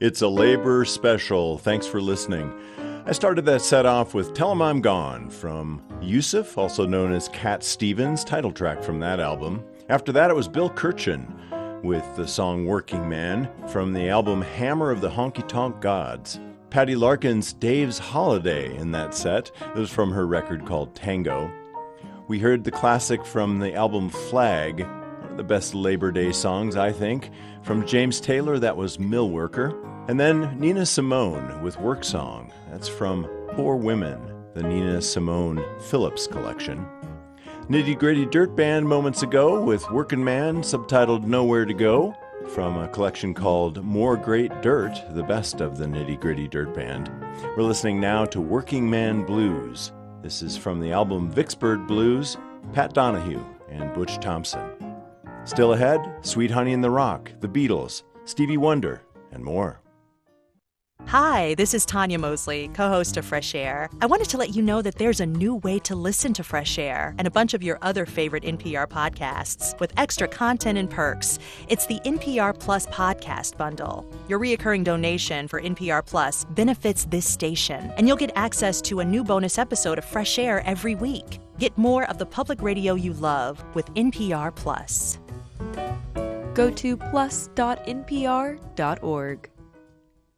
It's a labor special. Thanks for listening. I started that set off with Tell 'Em I'm Gone from Yusuf, also known as Cat Stevens, title track from that album. After that, it was Bill Kirchen with the song Working Man from the album Hammer of the Honky Tonk Gods. Patty Larkin's Dave's Holiday in that set. It was from her record called Tango. We heard the classic from the album Flag, one of the best Labor Day songs, I think. From James Taylor, that was Mill Worker. And then Nina Simone with Work Song. That's from Poor Women, the Nina Simone Phillips collection. Nitty Gritty Dirt Band moments ago with Workin' Man, subtitled Nowhere to Go, from a collection called More Great Dirt, the best of the Nitty Gritty Dirt Band. We're listening now to Working Man Blues. This is from the album Vicksburg Blues, Pat Donahue and Butch Thompson. Still ahead, Sweet Honey in the Rock, The Beatles, Stevie Wonder, and more. Hi, this is Tanya Mosley, co-host of Fresh Air. I wanted to let you know that there's a new way to listen to Fresh Air and a bunch of your other favorite NPR podcasts with extra content and perks. It's the NPR Plus podcast bundle. Your reoccurring donation for NPR Plus benefits this station, and you'll get access to a new bonus episode of Fresh Air every week. Get more of the public radio you love with NPR Plus. Go to plus.npr.org.